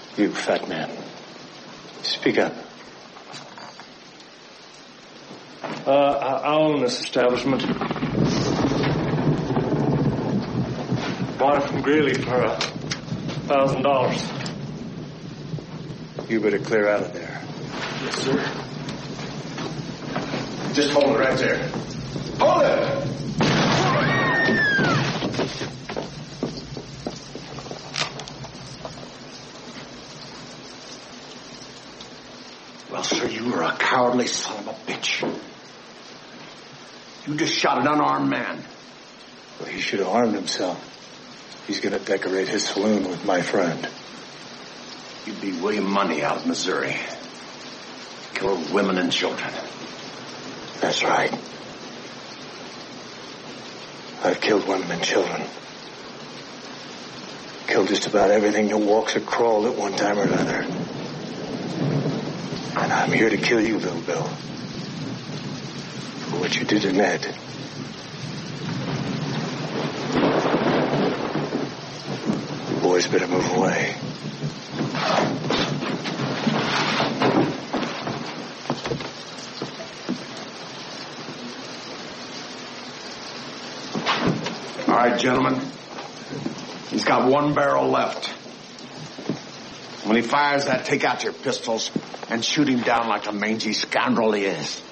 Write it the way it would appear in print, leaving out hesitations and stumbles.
You, fat man. Speak up. I own this establishment. Bought it from Greeley for $1,000. You better clear out of there. Yes, sir. Just hold it right there. Hold it! Well, sir, you are a cowardly son of a bitch. You just shot an unarmed man. Well, he should have armed himself. He's going to decorate his saloon with my friend. You'd be William Money out of Missouri. Killed women and children. That's right. I've killed women and children. Killed just about everything that walks or crawled at one time or another. And I'm here to kill you, Little Bill. For what you did to Ned. You boys better move away. All right, gentlemen. He's got one barrel left. When he fires that, take out your pistols and shoot him down like the mangy scoundrel he is.